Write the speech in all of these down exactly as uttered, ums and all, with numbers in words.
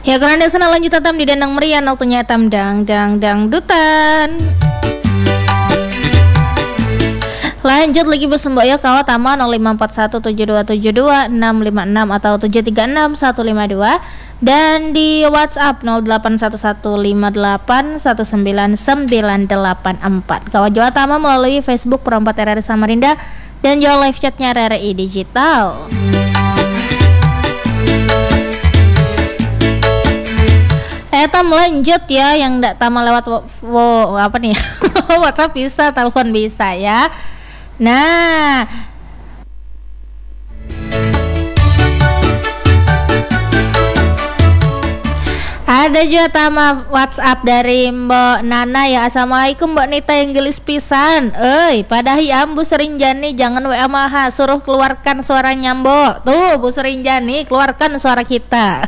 Ya karena sana lanjut tatam di Dandang Merian waktunya etam dang dang dang dutan. Lanjut lagi bersembok ya kawan tama nol lima empat satu tujuh dua tujuh dua enam lima enam atau tujuh tiga enam satu lima dua dan di WhatsApp nol delapan satu satu lima delapan satu sembilan sembilan delapan empat. Kawan Jawa Tama melalui Facebook Perempat R R I Samarinda dan juga live chatnya R R I Digital. Etam lanjut ya yang ndak tama lewat wo, wo, apa nih WhatsApp bisa, telepon bisa ya. Nah, ada juga tama WhatsApp dari Mbak Nana ya. Assalamualaikum Mbak Nita yang gelis pisan. Eh, padahi ambu Serinjani jangan W A maha, suruh keluarkan suara nyambo. Tuh Bu Serinjani keluarkan suara kita.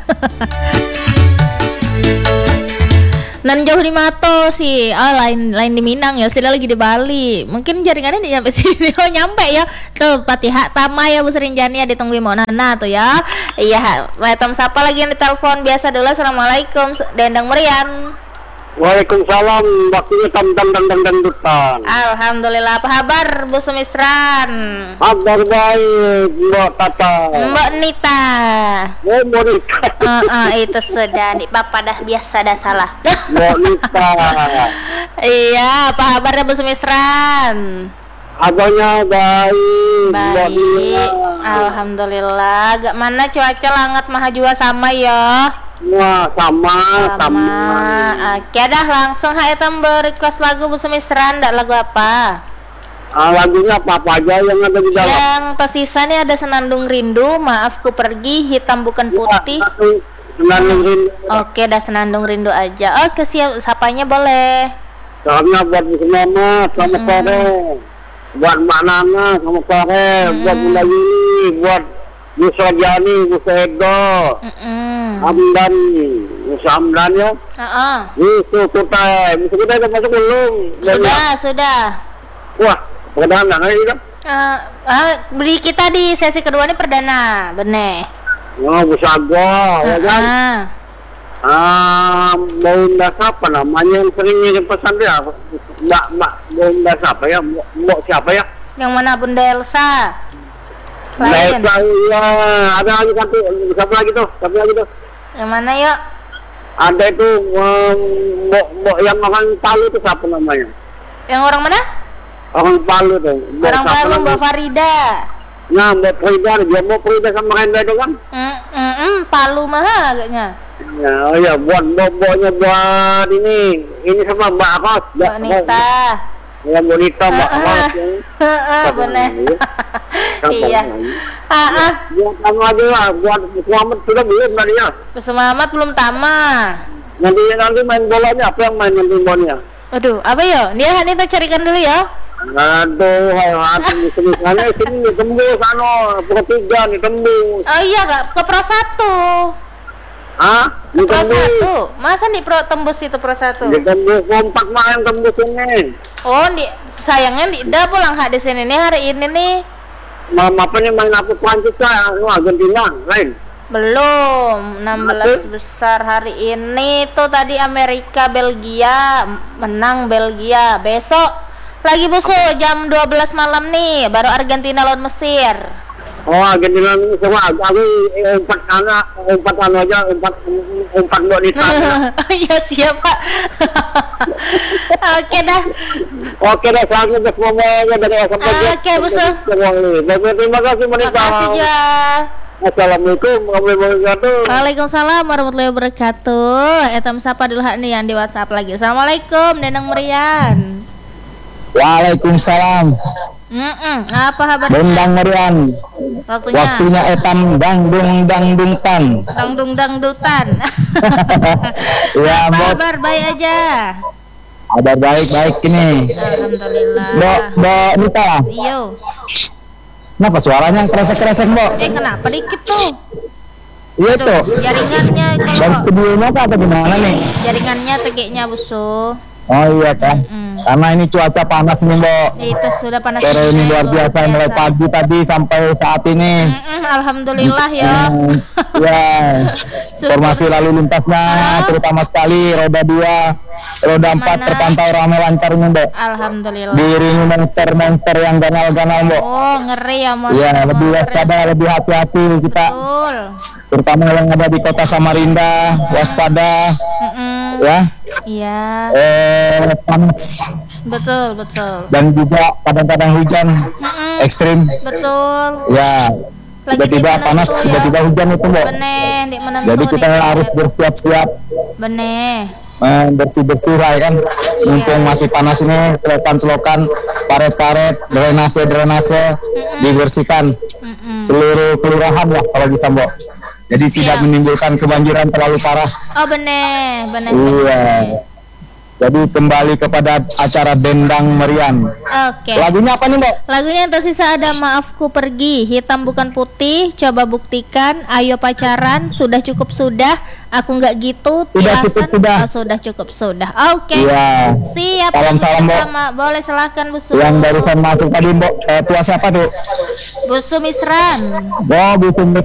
Nan jauh di Mato sih, oh lain lain di Minang ya, sila lagi di Bali. Mungkin jaringannya di nyampe sini, oh nyampe ya. Tuh Patihak Tama ya Bu Serinjani ya ditungguin mau Nana tuh ya. Iya, Tom siapa lagi yang ditelepon biasa dulu. Assalamualaikum, Dendang Merian. Waalaikumsalam, waktunya tam tam tam tam tam dutan. Alhamdulillah, apa kabar Bu Sumisran? Kabar baik, Mbak Tata. Mbak Nita. Oh, Mbak Nita. Uh, uh, itu sudah, nih Papa dah biasa dah salah. Mbak Nita. Iya, apa kabar Bu Sumisran? Abangnya baik. Baik, alhamdulillah. Gak mana cuaca langat maha jua sama ya. Wah, sama, sama. sama. Oke dah langsung hai etam request lagu Bu Sumisran, ndak lagu apa? Ah, lagunya apa-apa aja yang ada di dalam. Yang tersisa nih ada Senandung Rindu, Maafku Pergi, Hitam Bukan Putih. Ya, Senandung Rindu. Oke dah Senandung Rindu aja. Oke siap, sapanya boleh. Soalnya buat Bu Mama, selamat Mm-mm. sore. Buat Mbak Nana, selamat sore. Mm-mm. Buat Bunda Yuni, buat Bu Sojani, Bu Sedo. Mm-mm. Hamdan, Musa Hamdan ya. Uh-uh. Itu Kutai, Musa Kutai udah masuk belum? Sudah, sudah. Wah, perdana nggak ini kan? Uh, uh, beli kita di sesi kedua ini perdana, bener. Oh, Musa Agwa, ya kan? Uh-uh. Ah, Bunda siapa namanya yang sering ngirim pesan dia? Mbak, Mbak, Bunda siapa ya? Mbak siapa ya? Yang mana Bunda Elsa? Lain. Lain. Ya, ada lagi satu, siapa lagi tuh? Siapa lagi tuh? Yang mana yuk? Ada itu um, Mbok Mbok yang makan Palu itu siapa namanya? Yang orang mana? Orang Palu tuh. Mbok Orang siapa Palu, Mbak namanya? Farida. Nah, Mbak Frida, dia mau Frida sama Renda itu kan? Mm, mm, mm, Palu mah agaknya. Ya, oh ya, buat Mbok-mboknya buat ini, ini sama Mbak Akos. Mbak Nita. Ya, Mbak Nita, Mbak Akos. Heeh, bener. Iya. Ah, ah. Buat kamu aja lah, buat Muhammad sudah belum tadi ya? Semangat belum tamat. Nanti nanti main bolanya, apa yang main nanti bolanya? Aduh, apa yo? Dia Hanita carikan dulu ya. Aduh, hati misalnya sini tembus, ano, pro tiga nih tembus. Oh iya kak, ke pro satu. Hah? Ke pro Ditembus. satu. Masa di pro tembus itu pro satu? Ditembus kompak main tembus ini. Oh, di sayangnya di dah pulang hak di sini nih hari ini nih. Mama apa nih main apa Prancis lah, anu Argentina, lain. Belum, enam belas besar hari ini tuh tadi Amerika Belgia menang Belgia. Besok lagi busu jam dua belas malam nih baru Argentina lawan Mesir. Oh, Argentina ini semua aku eh, empat anak, empat anu aja, empat empat buat di sana. Iya siap Pak. Oke dah. Oke dah, selanjutnya semuanya dari S M P. Oke, busu. Terima kasih menikah. Makasih juga. Assalamualaikum warahmatullahi wabarakatuh. Waalaikumsalam warahmatullahi wabarakatuh. Etam sapa dulu hak nih yang di WhatsApp lagi. Assalamualaikum Dendang Merian. Waalaikumsalam. Mm-mm. Apa kabar? Dendang Merian. Waktunya. Waktunya etam dangdung dangdungtan. Dangdung dangdutan. Ya, Apa Mbok. kabar? Baik aja. Ada baik-baik ini. Alhamdulillah. Mbok, Mbok Nita. Iyo. Kenapa suaranya kresek-kresek, Mbok? Eh kenapa dikit tuh? Iya Aduh, tuh. jaringannya Dan kalau studionya apa atau gimana nih? jaringannya tegeknya busu. Oh iya kan. Mm-mm. Karena ini cuaca panas nih, Mbok. Itu sudah panas. Sore ini luar banget, biasa mulai pagi tadi sampai saat ini. Mm-mm, alhamdulillah ya. Hmm, ya. Formasi lalu lintasnya Ah. terutama sekali roda dua, roda empat Mana? terpantau ramai lancar nih, Mbok. Alhamdulillah. Diiringi monster-monster yang ganal-ganal, Mbok. Oh, ngeri ya Mas. Ya, lebih waspada, lebih hati-hati kita. Betul. Terutama yang ada di kota Samarinda, waspada, Mm-mm. ya. Iya, Eh, panas betul, betul. dan juga kadang-kadang hujan Mm-mm. ekstrim. Betul. Ya, Lagi tiba-tiba di panas, menentu ya. tiba-tiba hujan itu, Mbok. Bener, di menentu Jadi kita nih. harus bersiap-siap, Bener. eh, bersih-bersih lah ya kan. Mumpung masih panas ini, selokan-selokan, paret-paret, drainase-drainase dibersihkan. Mm-mm. Seluruh kelurahan lah kalau bisa, Mbok. Jadi tidak Siap. menimbulkan kebanjiran terlalu parah. Oh bener, bener. Iya. Jadi kembali kepada acara Dendang Merian. Oke. Lagunya apa nih, Mbok? Lagunya yang tersisa ada Maafku Pergi, Hitam Bukan Putih, Coba Buktikan, Ayo Pacaran, Sudah Cukup Sudah, Aku Nggak Gitu, Sudah Tiasan. Cukup Sudah. Oh, sudah cukup sudah. Oke. Iya. Siap. Salam-salam, Mbok. Pertama. Boleh silahkan Bu Su. Yang barusan masuk tadi, Mbok. Eh, tua siapa tuh? Bu Sumisran. Oh, Bu Sumber